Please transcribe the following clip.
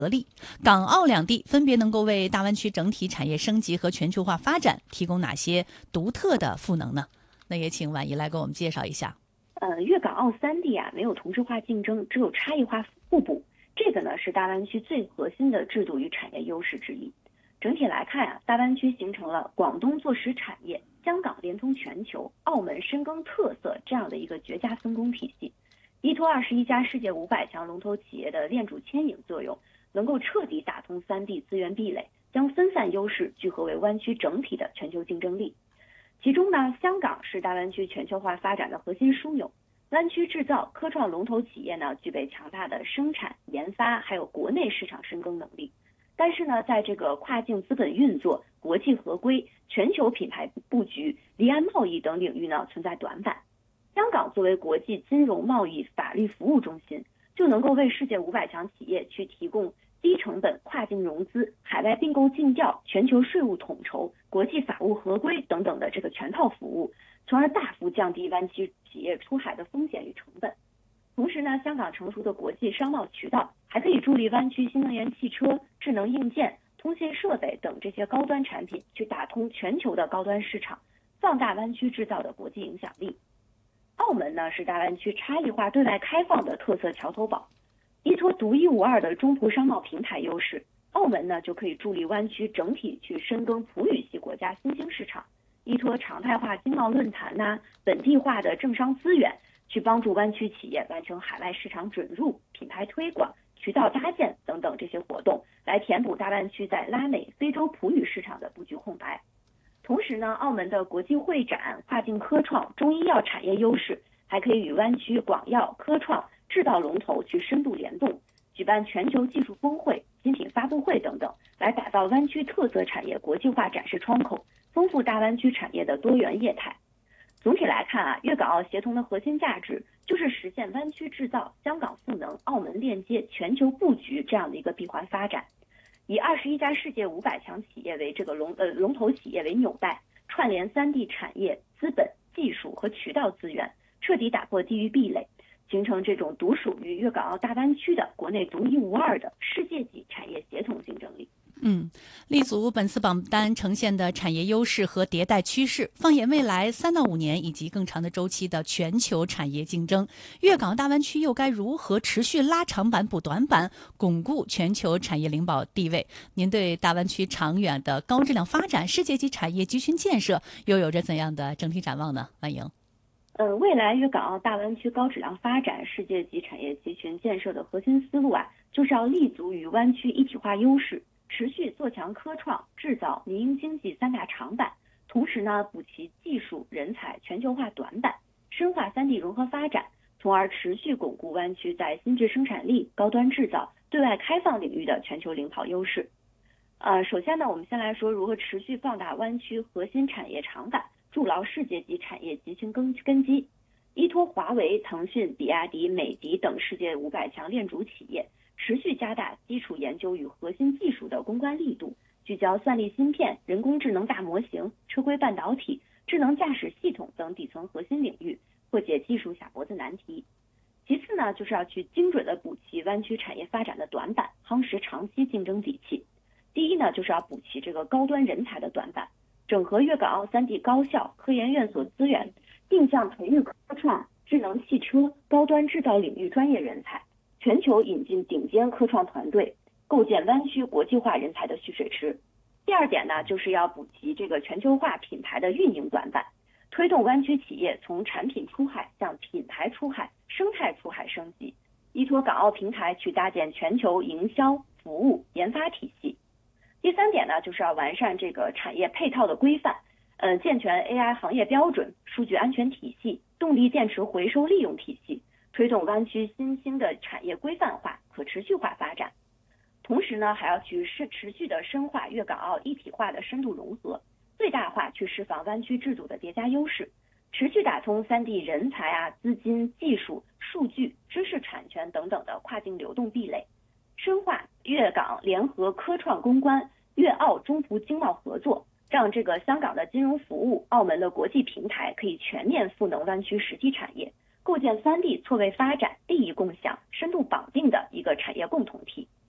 合力，港澳两地分别能够为大湾区整体产业升级和全球化发展提供哪些独特的赋能呢？那也请婉怡来给我们介绍一下。 粤港澳三地没有同质化竞争，只有差异化互补，这个呢是大湾区最核心的制度与产业优势之一。整体来看大湾区形成了广东做实产业、香港连通全球、澳门深耕特色这样的一个绝佳分工体系。依托21家世界500强龙头企业的链主牵引作用，能够彻底打通三地资源壁垒，将分散优势聚合为湾区整体的全球竞争力。其中呢，香港是大湾区全球化发展的核心枢纽，湾区制造、科创龙头企业呢，具备强大的生产、研发还有国内市场深耕能力。但是呢，在这个跨境资本运作、国际合规、全球品牌布局、离岸贸易等领域呢，存在短板。香港作为国际金融贸易法律服务中心，就能够为世界500强企业去提供低成本跨境融资、海外并购尽调、全球税务统筹、国际法务合规等等的这个全套服务，从而大幅降低湾区企业出海的风险与成本。同时呢，香港成熟的国际商贸渠道还可以助力湾区新能源汽车、智能硬件、通信设备等这些高端产品去打通全球的高端市场，放大湾区制造的国际影响力。澳门呢是大湾区差异化对外开放的特色桥头堡，依托独一无二的中葡商贸平台优势，澳门呢就可以助力湾区整体去深耕葡语系国家新兴市场，依托常态化经贸论坛本地化的政商资源，去帮助湾区企业完成海外市场准入、品牌推广、渠道搭建等等这些活动，来填补大湾区在拉美、非洲葡语市场的布局空白。同时呢，澳门的国际会展、跨境科创、中医药产业优势，还可以与湾区广药、科创、制造龙头去深度联动，举办全球技术峰会、新品发布会等等，来打造湾区特色产业国际化展示窗口，丰富大湾区产业的多元业态。总体来看粤港澳协同的核心价值就是实现湾区制造、香港赋能、澳门链接、全球布局这样的一个闭环发展。以21家世界500强企业为这个龙头企业为纽带，串联三地产业、资本、技术和渠道资源，彻底打破地域壁垒，形成这种独属于粤港澳大湾区的国内独一无二的世界级产业协同竞争力。 立足本次榜单呈现的产业优势和迭代趋势，放眼未来3到5年以及更长的周期的全球产业竞争，粤港澳大湾区又该如何持续拉长板补短板，巩固全球产业领保地位？您对大湾区长远的高质量发展、世界级产业集群建设又有着怎样的整体展望呢？婉莹。 未来粤港澳大湾区高质量发展、世界级产业集群建设的核心思路就是要立足于湾区一体化优势，持续做强科创、制造、民营经济3大长板，同时呢补齐技术、人才全球化短板，深化三地融合发展，从而持续巩固湾区在新质生产力、高端制造、对外开放领域的全球领跑优势。首先呢，我们先来说如何持续放大湾区核心产业长板，筑牢世界级产业集群根基。依托华为、腾讯、比亚迪、美的等世界500强链主企业，持续加大基础研究与核心技术的攻关力度，聚焦算力芯片、人工智能大模型、车规半导体、智能驾驶系统等底层核心领域，破解技术卡脖子难题。其次呢，就是要去精准的补齐湾区产业发展的短板，夯实长期竞争底气。第一呢，就是要补齐这个高端人才的短板，整合粤港澳三地高校、科研院所资源，定向培育科创、智能汽车、高端制造领域专业人才，全球引进顶尖科创团队，构建湾区国际化人才的蓄水池。第二点呢，就是要补齐这个全球化品牌的运营短板，推动湾区企业从产品出海向品牌出海、生态出海升级，依托港澳平台去搭建全球营销、服务、研发体系。第三点呢，就是要完善这个产业配套的规范，健全 AI 行业标准、数据安全体系、动力电池回收利用体系，推动湾区新兴的产业规范化、可持续化发展。同时呢，还要去持续的深化粤港澳一体化的深度融合，最大化去释放湾区制度的叠加优势，持续打通三地人才资金、技术、数据、知识产权等等的跨境流动壁垒，深化粤港联合科创攻关、粤澳中葡经贸合作，让这个香港的金融服务、澳门的国际平台可以全面赋能湾区实体产业，构建三地错位发展、利益共享、深度绑定的一个产业共同体。